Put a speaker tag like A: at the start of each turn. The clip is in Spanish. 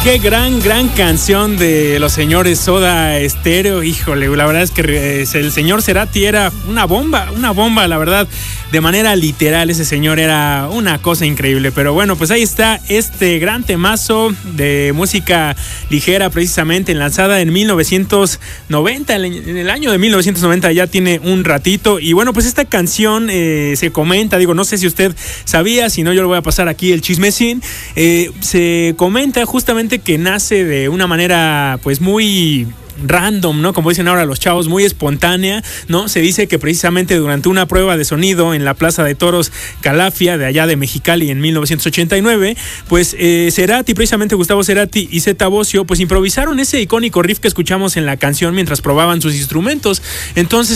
A: Qué gran canción de los señores Soda Stereo. Híjole, la verdad es que el señor Cerati era una bomba, la verdad. De manera literal, ese señor era una cosa increíble. Pero bueno, pues ahí está este gran temazo de música ligera, precisamente lanzada en 1990. En el año de 1990 ya tiene un ratito. Y bueno, pues esta canción se comenta, digo, no sé si usted sabía, si no yo le voy a pasar aquí el chismecín. Se comenta justamente que nace de una manera pues muy random, ¿no? Como dicen ahora los chavos, muy espontánea, ¿no? Se dice que precisamente durante una prueba de sonido en la Plaza de Toros Calafia, de allá de Mexicali, en 1989, pues Cerati, precisamente Gustavo Cerati y Zeta Bosio, pues improvisaron ese icónico riff que escuchamos en la canción mientras probaban sus instrumentos. Entonces